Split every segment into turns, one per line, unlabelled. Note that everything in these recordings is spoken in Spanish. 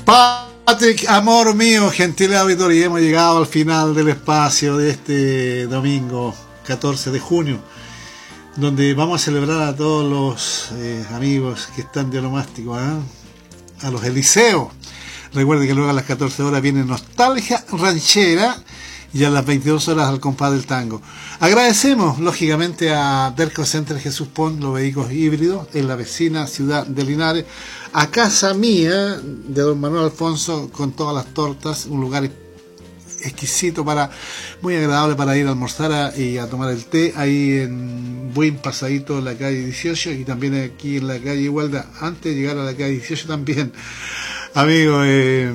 Patrick, amor mío, gentil auditorio, y hemos llegado al final del espacio de este domingo 14 de junio, donde vamos a celebrar a todos los amigos que están de onomástico, a los Eliseos. Recuerde que luego a las 14 horas viene Nostalgia Ranchera y a las 22 horas al compás del tango. Agradecemos lógicamente a Derco Center Jesús Pon, los vehículos híbridos, en la vecina ciudad de Linares, a Casa Mía de don Manuel Alfonso con todas las tortas, un lugar exquisito, muy agradable para ir a almorzar y a tomar el té, ahí en buen pasadito en la calle 18 y también aquí en la calle Igualdad, antes de llegar a la calle 18 también, amigos.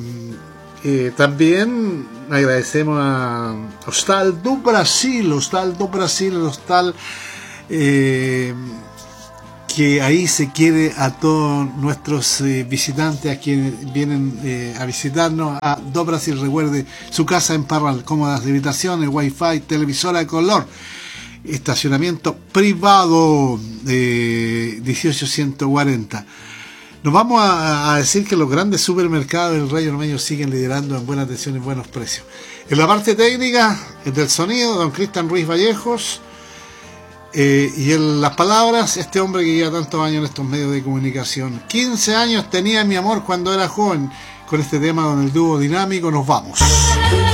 También agradecemos a Hostal do Brasil, el hostal que ahí se quiere a todos nuestros visitantes, a quienes vienen a visitarnos, a Do Brasil. Recuerde, su casa en Parral, cómodas habitaciones, wifi, televisora de color, estacionamiento privado, 18140. Nos vamos a decir que los grandes supermercados del Rayo Ormeño siguen liderando en buena atención y buenos precios. En la parte técnica del sonido, don Cristian Ruiz Vallejos, y en las palabras, este hombre que lleva tantos años en estos medios de comunicación. 15 años tenía mi amor cuando era joven. Con este tema, con el dúo dinámico, nos vamos.